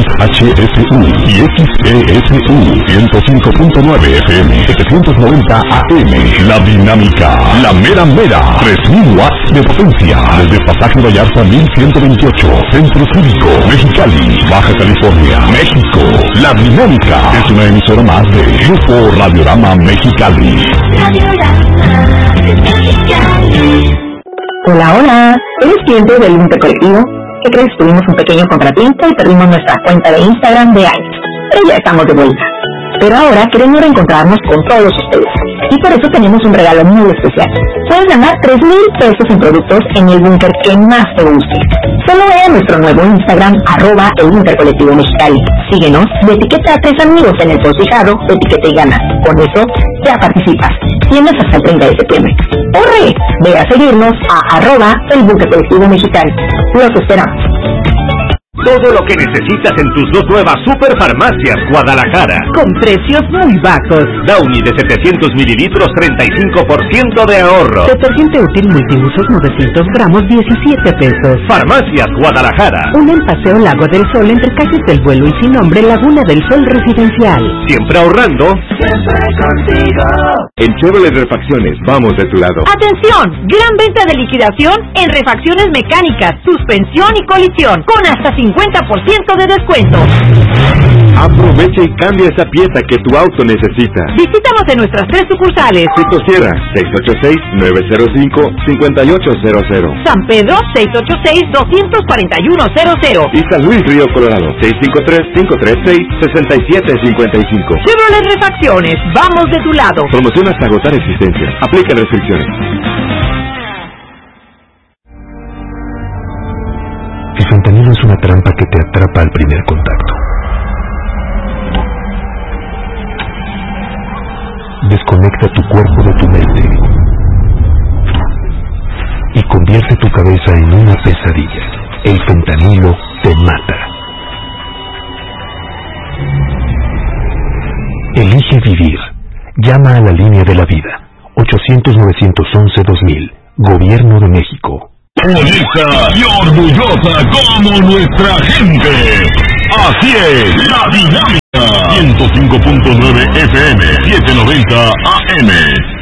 XHSU y XESU 105.9 FM 790 AM. La Dinámica, la mera mera, 3000 watts de potencia, desde Pasaje Vallarta 1128, Centro Cívico, Mexicali, Baja California, México. La Dinámica es una emisora más de Grupo Radiorama Mexicali. Hola, hola. ¿Eres cliente del Intercolectivo? ¿Qué crees? Tuvimos un pequeño contratiempo y perdimos nuestra cuenta de Instagram de años. Pero ya estamos de vuelta. Pero ahora queremos reencontrarnos con todos ustedes. Y por eso tenemos un regalo muy especial. Puedes ganar 3,000 pesos en productos en el búnker que más te guste. Solo ve a nuestro nuevo Instagram, @el Intercolectivo Mexicali. Síguenos, de etiqueta a 3 amigos en el post fijado, etiqueta y gana. Con eso ya participas. Tienes hasta el 30 de septiembre. ¡Corre! Ve a seguirnos a @el Búnker Colectivo Mexicali. Los esperamos. Todo lo que necesitas en tus dos nuevas Superfarmacias Guadalajara. Con precios muy bajos. Downy de 700 mililitros, 35% de ahorro. Detergente útil multiusos 900 gramos, 17 pesos. Farmacias Guadalajara. Un en Paseo Lago del Sol entre calles del Vuelo y Sin Nombre, Laguna del Sol Residencial. Siempre ahorrando. Siempre contigo. En Chevrolet Refacciones, vamos de tu lado. ¡Atención! Gran venta de liquidación en refacciones mecánicas, suspensión y colisión, con hasta 50% de descuento. Aprovecha y cambia esa pieza que tu auto necesita. Visítanos en nuestras 3 sucursales. Cisto Sierra, 686-905-5800. San Pedro, 686-24100. Y San Luis Río Colorado, 653-536-6755. Chevrolet Refacciones, vamos de tu lado. Promoción hasta agotar existencias. Aplica restricciones. El fentanilo es una trampa que te atrapa al primer contacto. Desconecta tu cuerpo de tu mente y convierte tu cabeza en una pesadilla. El fentanilo te mata. Elige vivir. Llama a la línea de la vida. 800-911-2000. Gobierno de México. Bonita y orgullosa como nuestra gente. Así es, La Dinámica. 105.9 FM, 790 AM.